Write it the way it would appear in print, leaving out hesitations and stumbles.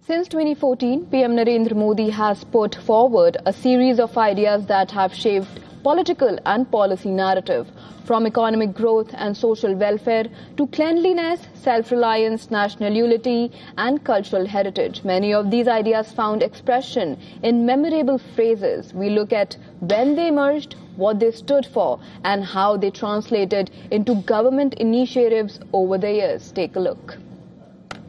Since 2014, PM Narendra Modi has put forward a series of ideas that have shaped political and policy narrative, from economic growth and social welfare to cleanliness, self-reliance, national unity and cultural heritage. Many of these ideas found expression in memorable phrases. We look at when they emerged, what they stood for and how they translated into government initiatives over the years. Take a look.